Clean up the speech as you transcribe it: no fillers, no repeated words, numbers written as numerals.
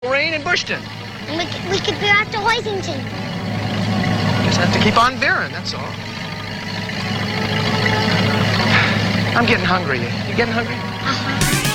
Rain and Bushton. And we could veer out to Hoisington. Just have to keep on veering, that's all. I'm getting hungry. You getting hungry?